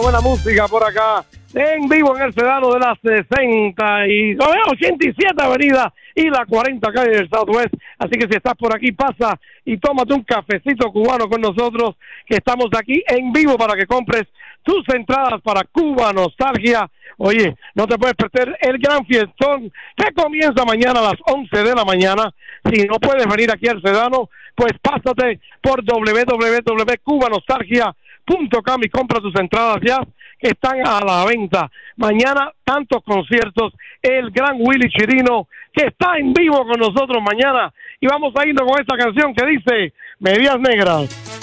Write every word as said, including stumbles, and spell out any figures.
Buena música por acá, en vivo en el Sedano de la sesenta y ochenta y siete Avenida y la cuarenta calle del Southwest. Así que si estás por aquí, pasa y tómate un cafecito cubano con nosotros, que estamos aquí en vivo para que compres tus entradas para Cuba Nostalgia. Oye, no te puedes perder el gran fiestón que comienza mañana a las once de la mañana. Si no puedes venir aquí al Sedano, pues pásate por doble u doble u doble u punto cuba nostalgia punto com y compra tus entradas ya, que están a la venta. Mañana tantos conciertos, el gran Willy Chirino, que está en vivo con nosotros mañana, y vamos a irnos con esta canción que dice Medias Negras.